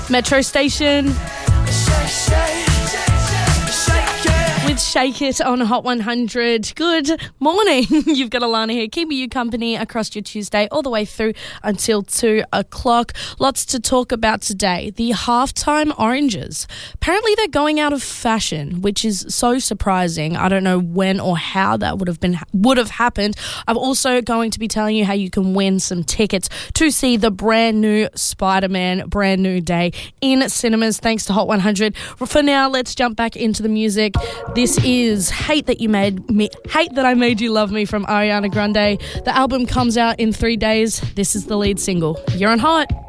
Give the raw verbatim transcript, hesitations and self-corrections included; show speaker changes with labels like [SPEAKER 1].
[SPEAKER 1] Metro Station with Shake It on Hot one hundred. Good morning. You've got Alana here, keeping you company across your Tuesday all the way through until two o'clock. Lots to talk about today. The halftime oranges. Apparently they're going out of fashion, which is so surprising. I don't know when or how that would have been would have happened. I'm also going to be telling you how you can win some tickets to see the brand new Spider-Man Brand New Day in cinemas, thanks to Hot one hundred. For now, let's jump back into the music. This is Hate That You Made Me Hate That I Made You Love Me from Ariana Grande. The album comes out in three days. This is the lead single. You're on Hot.